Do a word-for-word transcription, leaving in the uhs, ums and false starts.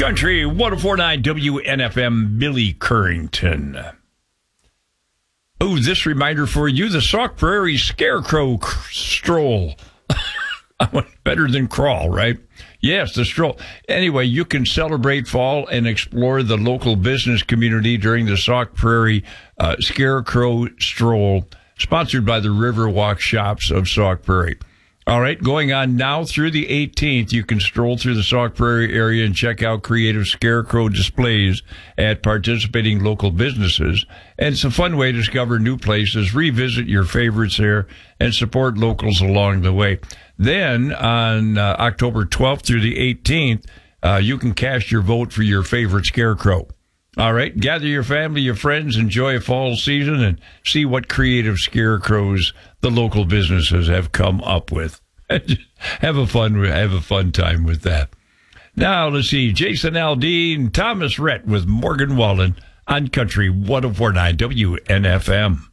Country one oh four point nine W N F M, Billy Currington. Oh, this reminder for you, the Sauk Prairie Scarecrow Stroll. Better than crawl, right? Yes, the stroll. Anyway, you can celebrate fall and explore the local business community during the Sauk Prairie uh, Scarecrow Stroll, sponsored by the Riverwalk Shops of Sauk Prairie. All right, going on now through the eighteenth, you can stroll through the Sauk Prairie area and check out creative scarecrow displays at participating local businesses. And it's a fun way to discover new places, revisit your favorites there, and support locals along the way. Then, on uh, October twelfth through the eighteenth, uh, you can cast your vote for your favorite scarecrow. All right, gather your family, your friends, enjoy a fall season, and see what creative scarecrows the local businesses have come up with. have a fun, have a fun time with that. Now, let's see, Jason Aldean, Thomas Rhett with Morgan Wallen on Country one oh four point nine W N F M.